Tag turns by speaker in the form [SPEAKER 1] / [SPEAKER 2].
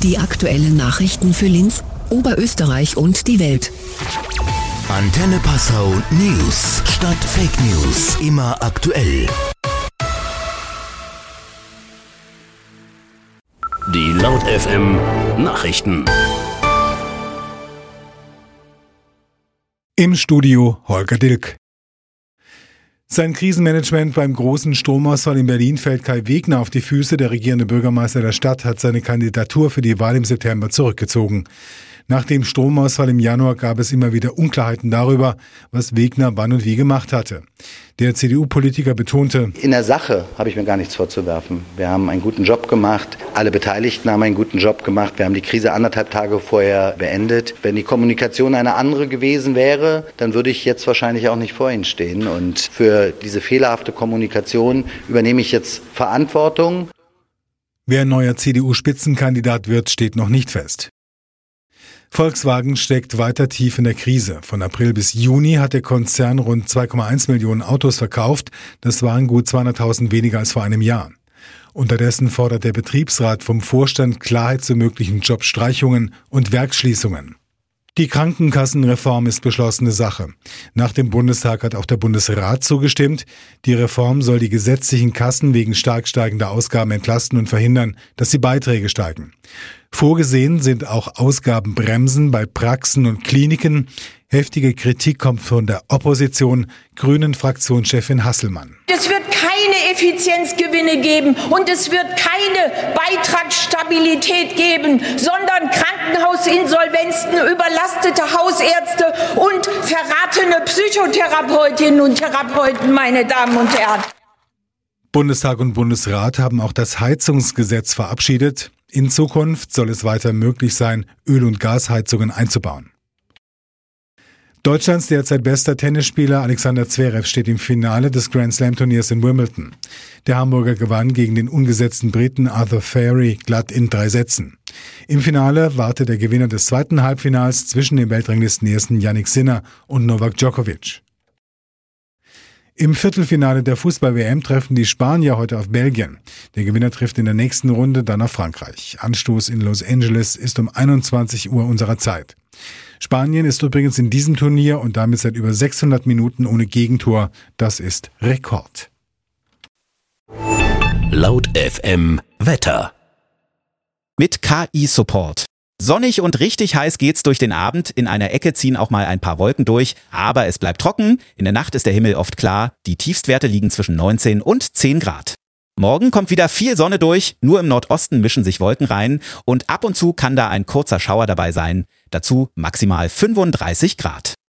[SPEAKER 1] Die aktuellen Nachrichten für Linz, Oberösterreich und die Welt.
[SPEAKER 2] Antenne Passau News statt Fake News. Immer aktuell. Die Laut FM Nachrichten.
[SPEAKER 3] Im Studio Holger Dilk. Sein Krisenmanagement beim großen Stromausfall in Berlin fällt Kai Wegner auf die Füße. Der regierende Bürgermeister der Stadt hat seine Kandidatur für die Wahl im September zurückgezogen. Nach dem Stromausfall im Januar gab es immer wieder Unklarheiten darüber, was Wegner wann und wie gemacht hatte. Der CDU-Politiker betonte:
[SPEAKER 4] In der Sache habe ich mir gar nichts vorzuwerfen. Wir haben einen guten Job gemacht. Alle Beteiligten haben einen guten Job gemacht. Wir haben die Krise 1,5 Tage vorher beendet. Wenn die Kommunikation eine andere gewesen wäre, dann würde ich jetzt wahrscheinlich auch nicht vor Ihnen stehen. Und für diese fehlerhafte Kommunikation übernehme ich jetzt Verantwortung.
[SPEAKER 3] Wer neuer CDU-Spitzenkandidat wird, steht noch nicht fest. Volkswagen steckt weiter tief in der Krise. Von April bis Juni hat der Konzern rund 2,1 Millionen Autos verkauft. Das waren gut 200.000 weniger als vor einem Jahr. Unterdessen fordert der Betriebsrat vom Vorstand Klarheit zu möglichen Jobstreichungen und Werksschließungen. Die Krankenkassenreform ist beschlossene Sache. Nach dem Bundestag hat auch der Bundesrat zugestimmt. Die Reform soll die gesetzlichen Kassen wegen stark steigender Ausgaben entlasten und verhindern, dass die Beiträge steigen. Vorgesehen sind auch Ausgabenbremsen bei Praxen und Kliniken. Heftige Kritik kommt von der Opposition, Grünen-Fraktionschefin Hasselmann.
[SPEAKER 5] Es wird keine Effizienzgewinne geben und es wird keine Beitragsstabilität geben, sondern Krankenhausinsolvenzen, überlastete Hausärzte und verratene Psychotherapeutinnen und Therapeuten, meine Damen und Herren.
[SPEAKER 3] Bundestag und Bundesrat haben auch das Heizungsgesetz verabschiedet. In Zukunft soll es weiter möglich sein, Öl- und Gasheizungen einzubauen. Deutschlands derzeit bester Tennisspieler Alexander Zverev steht im Finale des Grand-Slam-Turniers in Wimbledon. Der Hamburger gewann gegen den ungesetzten Briten Arthur Furey glatt in 3 Sätzen. Im Finale wartet der Gewinner des zweiten Halbfinals zwischen dem Weltranglistenersten Jannik Sinner und Novak Djokovic. Im Viertelfinale der Fußball-WM treffen die Spanier heute auf Belgien. Der Gewinner trifft in der nächsten Runde dann auf Frankreich. Anstoß in Los Angeles ist um 21 Uhr unserer Zeit. Spanien ist übrigens in diesem Turnier und damit seit über 600 Minuten ohne Gegentor. Das ist Rekord.
[SPEAKER 2] Laut FM Wetter.
[SPEAKER 6] Mit KI-Support. Sonnig und richtig heiß geht's durch den Abend. In einer Ecke ziehen auch mal ein paar Wolken durch, aber es bleibt trocken. In der Nacht ist der Himmel oft klar. Die Tiefstwerte liegen zwischen 19 und 10 Grad. Morgen kommt wieder viel Sonne durch. Nur im Nordosten mischen sich Wolken rein und ab und zu kann da ein kurzer Schauer dabei sein. Dazu maximal 35 Grad.